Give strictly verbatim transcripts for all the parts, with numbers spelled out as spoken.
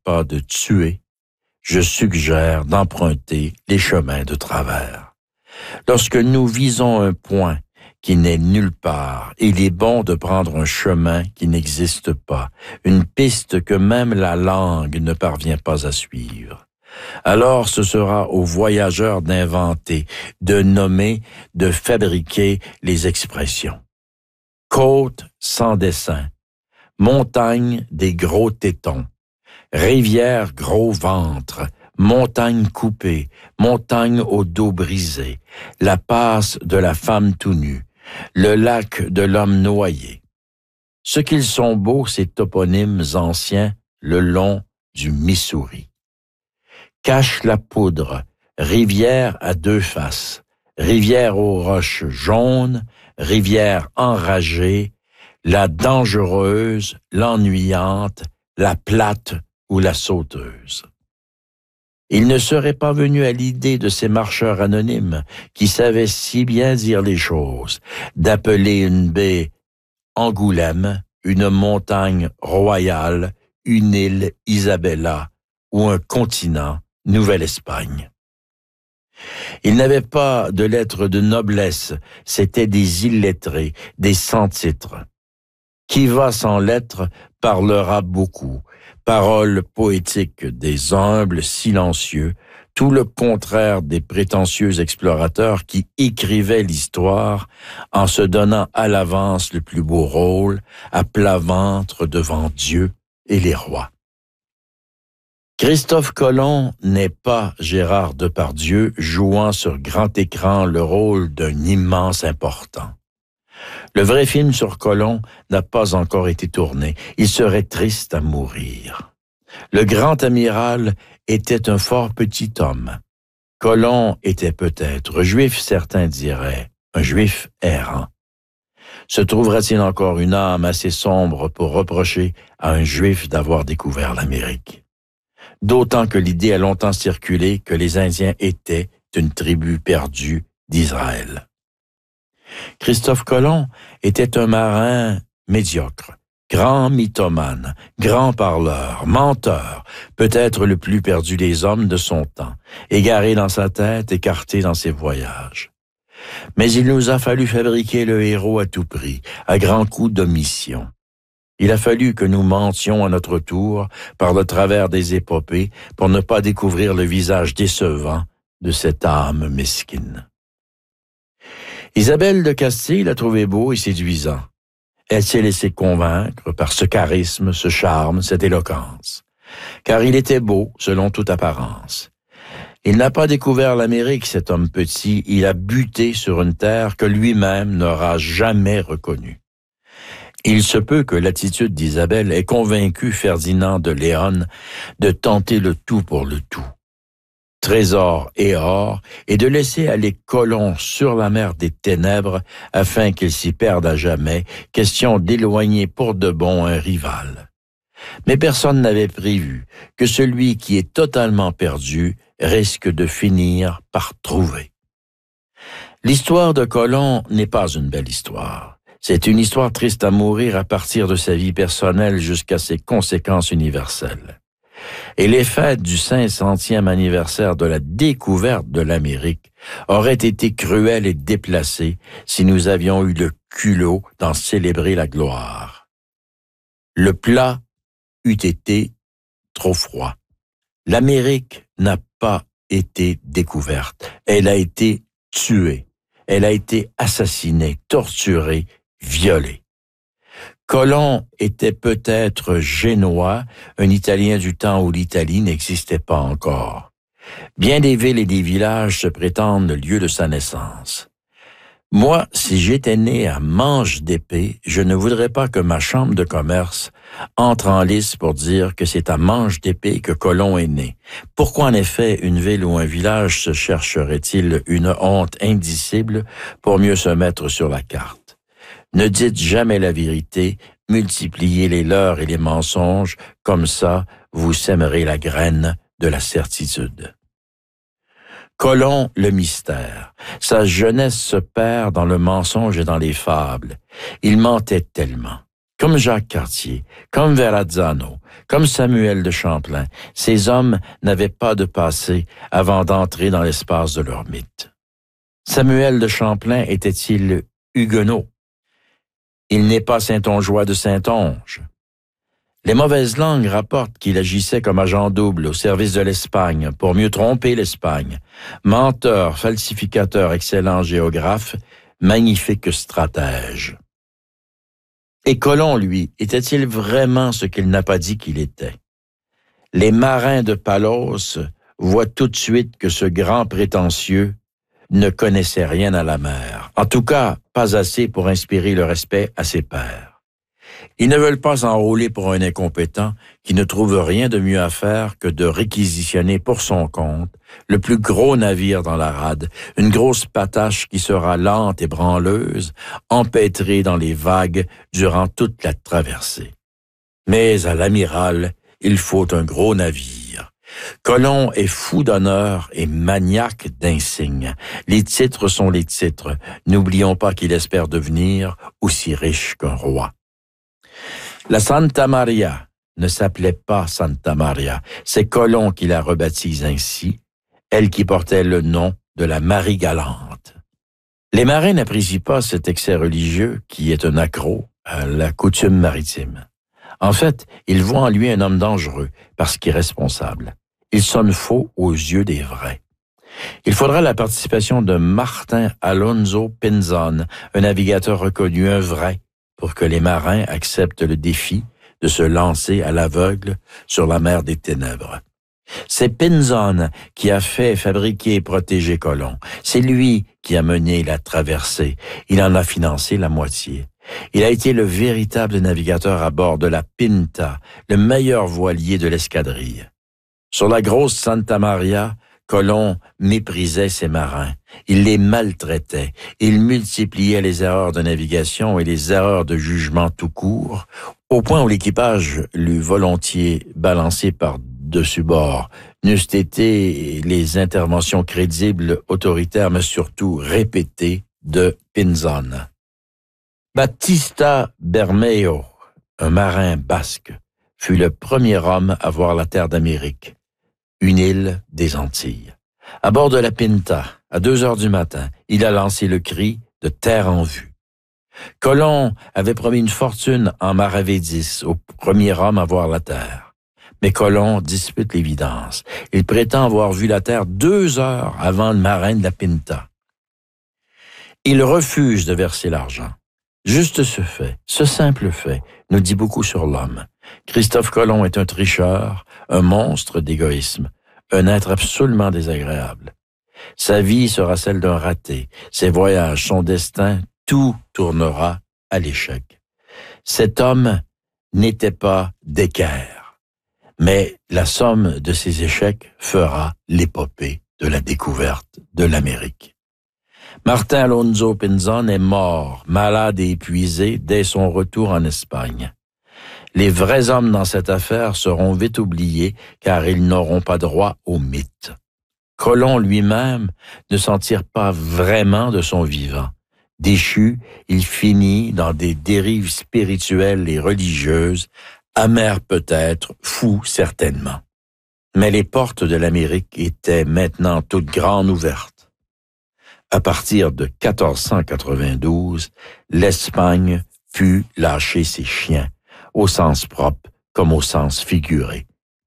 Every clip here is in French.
pas de tuer, je suggère d'emprunter les chemins de travers. Lorsque nous visons un point qui n'est nulle part, il est bon de prendre un chemin qui n'existe pas, une piste que même la langue ne parvient pas à suivre. Alors ce sera aux voyageurs d'inventer, de nommer, de fabriquer les expressions. Côte sans dessin, montagne des gros tétons, rivière gros ventre, montagne coupée, montagne au dos brisé, la passe de la femme tout nue, le lac de l'homme noyé. Ce qu'ils sont beaux, ces toponymes anciens, le long du Missouri. Cache la poudre, rivière à deux faces, rivière aux roches jaunes, rivière enragée, la dangereuse, l'ennuyante, la plate ou la sauteuse. Il ne serait pas venu à l'idée de ces marcheurs anonymes qui savaient si bien dire les choses, d'appeler une baie Angoulême, une montagne royale, une île Isabella ou un continent Nouvelle-Espagne. Ils n'avaient pas de lettres de noblesse, c'étaient des illettrés, des sans-titres. Qui va sans lettres parlera beaucoup. Paroles poétiques des humbles silencieux, tout le contraire des prétentieux explorateurs qui écrivaient l'histoire en se donnant à l'avance le plus beau rôle, à plat ventre devant Dieu et les rois. Christophe Colomb n'est pas Gérard Depardieu jouant sur grand écran le rôle d'un immense important. Le vrai film sur Colomb n'a pas encore été tourné. Il serait triste à mourir. Le grand amiral était un fort petit homme. Colomb était peut-être juif, certains diraient, un juif errant. Se trouvera-t-il encore une âme assez sombre pour reprocher à un juif d'avoir découvert l'Amérique? D'autant que l'idée a longtemps circulé que les Indiens étaient une tribu perdue d'Israël. Christophe Colomb était un marin médiocre, grand mythomane, grand parleur, menteur, peut-être le plus perdu des hommes de son temps, égaré dans sa tête, écarté dans ses voyages. Mais il nous a fallu fabriquer le héros à tout prix, à grands coups d'omission. Il a fallu que nous mentions à notre tour par le travers des épopées pour ne pas découvrir le visage décevant de cette âme mesquine. Isabelle de Castille l'a trouvé beau et séduisant. Elle s'est laissée convaincre par ce charisme, ce charme, cette éloquence. Car il était beau, selon toute apparence. Il n'a pas découvert l'Amérique, cet homme petit, il a buté sur une terre que lui-même n'aura jamais reconnue. Il se peut que l'attitude d'Isabelle ait convaincu Ferdinand de Léon de tenter le tout pour le tout. Trésor et or, et de laisser aller Colomb sur la mer des ténèbres afin qu'il s'y perde à jamais, question d'éloigner pour de bon un rival. Mais personne n'avait prévu que celui qui est totalement perdu risque de finir par trouver. L'histoire de Colomb n'est pas une belle histoire. C'est une histoire triste à mourir à partir de sa vie personnelle jusqu'à ses conséquences universelles. Et les fêtes du cinq centième anniversaire de la découverte de l'Amérique auraient été cruelles et déplacées si nous avions eu le culot d'en célébrer la gloire. Le plat eût été trop froid. L'Amérique n'a pas été découverte. Elle a été tuée. Elle a été assassinée, torturée, violée. Colomb était peut-être génois, un Italien du temps où l'Italie n'existait pas encore. Bien des villes et des villages se prétendent le lieu de sa naissance. Moi, si j'étais né à Manche d'Épée, je ne voudrais pas que ma chambre de commerce entre en lice pour dire que c'est à Manche d'Épée que Colomb est né. Pourquoi en effet une ville ou un village se chercherait-il une honte indicible pour mieux se mettre sur la carte? Ne dites jamais la vérité, multipliez les leurres et les mensonges, comme ça vous sèmerez la graine de la certitude. Colomb, le mystère. Sa jeunesse se perd dans le mensonge et dans les fables. Il mentait tellement. Comme Jacques Cartier, comme Verrazzano, comme Samuel de Champlain, ces hommes n'avaient pas de passé avant d'entrer dans l'espace de leur mythe. Samuel de Champlain était-il huguenot? Il n'est pas Saintongeois de Saintonge. Les mauvaises langues rapportent qu'il agissait comme agent double au service de l'Espagne pour mieux tromper l'Espagne. Menteur, falsificateur, excellent géographe, magnifique stratège. Et Colomb, lui, était-il vraiment ce qu'il n'a pas dit qu'il était? Les marins de Palos voient tout de suite que ce grand prétentieux ne connaissait rien à la mer. En tout cas, pas assez pour inspirer le respect à ses pairs. Ils ne veulent pas s'enrôler pour un incompétent qui ne trouve rien de mieux à faire que de réquisitionner pour son compte le plus gros navire dans la rade, une grosse patache qui sera lente et branleuse, empêtrée dans les vagues durant toute la traversée. Mais à l'amiral, il faut un gros navire. Colomb est fou d'honneur et maniaque d'insignes. Les titres sont les titres. N'oublions pas qu'il espère devenir aussi riche qu'un roi. La Santa Maria ne s'appelait pas Santa Maria. C'est Colomb qui la rebaptise ainsi, elle qui portait le nom de la Marie Galante. Les marins n'apprécient pas cet excès religieux qui est un accroc à la coutume maritime. En fait, ils voient en lui un homme dangereux parce qu'irresponsable. Il sonne faux aux yeux des vrais. Il faudra la participation de Martin Alonso Pinzon, un navigateur reconnu, un vrai, pour que les marins acceptent le défi de se lancer à l'aveugle sur la mer des ténèbres. C'est Pinzon qui a fait fabriquer et protéger Colomb. C'est lui qui a mené la traversée. Il en a financé la moitié. Il a été le véritable navigateur à bord de la Pinta, le meilleur voilier de l'escadrille. Sur la grosse Santa Maria, Colomb méprisait ses marins. Il les maltraitait. Il multipliait les erreurs de navigation et les erreurs de jugement tout court, au point où l'équipage l'eût volontiers balancé par-dessus bord, n'eussent été les interventions crédibles, autoritaires, mais surtout répétées de Pinzon. Battista Bermeo, un marin basque, fut le premier homme à voir la terre d'Amérique, une île des Antilles. À bord de la Pinta, à deux heures du matin, il a lancé le cri de terre en vue. Colomb avait promis une fortune en maravédis au premier homme à voir la terre. Mais Colomb dispute l'évidence. Il prétend avoir vu la terre deux heures avant le marin de la Pinta. Il refuse de verser l'argent. Juste ce fait, ce simple fait, nous dit beaucoup sur l'homme. Christophe Colomb est un tricheur, un monstre d'égoïsme, un être absolument désagréable. Sa vie sera celle d'un raté, ses voyages, son destin, tout tournera à l'échec. Cet homme n'était pas d'équerre, mais la somme de ses échecs fera l'épopée de la découverte de l'Amérique. Martin Alonso Pinzon est mort, malade et épuisé, dès son retour en Espagne. Les vrais hommes dans cette affaire seront vite oubliés, car ils n'auront pas droit au mythe. Colomb lui-même ne s'en tire pas vraiment de son vivant. Déchu, il finit dans des dérives spirituelles et religieuses, amer peut-être, fou certainement. Mais les portes de l'Amérique étaient maintenant toutes grandes ouvertes. À partir de quatorze cent quatre-vingt-douze, l'Espagne put lâcher ses chiens, au sens propre comme au sens figuré.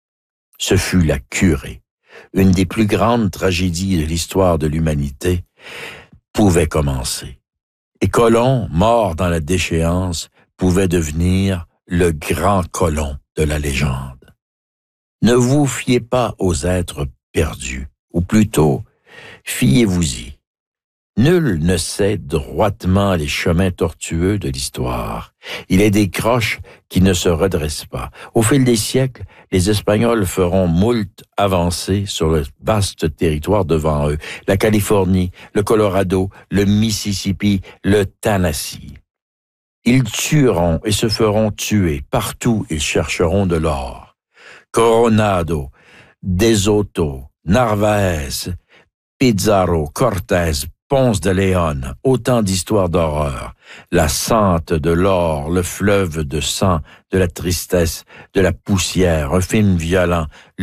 Ce fut la curée, une des plus grandes tragédies de l'histoire de l'humanité, pouvait commencer. Et Colomb, mort dans la déchéance, pouvait devenir le grand Colomb de la légende. Ne vous fiez pas aux êtres perdus, ou plutôt, fiez-vous-y. Nul ne sait droitement les chemins tortueux de l'histoire. Il est des croches qui ne se redressent pas. Au fil des siècles, les Espagnols feront moult avancées sur le vaste territoire devant eux. La Californie, le Colorado, le Mississippi, le Tennessee. Ils tueront et se feront tuer. Partout, ils chercheront de l'or. Coronado, De Soto, Narvaez, Pizarro, Cortés, Ponce de Léon, autant d'histoires d'horreur. La sente de l'or, le fleuve de sang, de la tristesse, de la poussière, un film violent,